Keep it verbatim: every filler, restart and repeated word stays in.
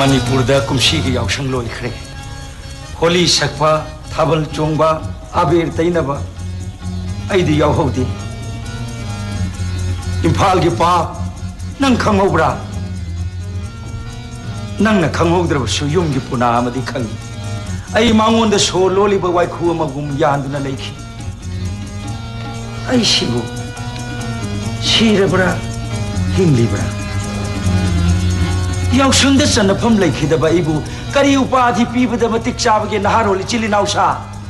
मणिपुर कुमसी की यावसंग लोइख्रे होली सकपा थाबल चोंबा आबेर तैनबा अइदी यावहौदे इम्फाल की पाप नंग खंगौब्रा नंग खंगौद्रबसु युम की पुना अमदि खंगी अइ मांगोंद सो लोलिब वाइखु अमगुम यानदुना लेखि अइ सिबु सिरब्रा हिंगलिब्रा यावसंग चनफम लेखिदबा इबु करी उपाधि पीबद मतिक चाबगे नहारोली चिलिनाउसा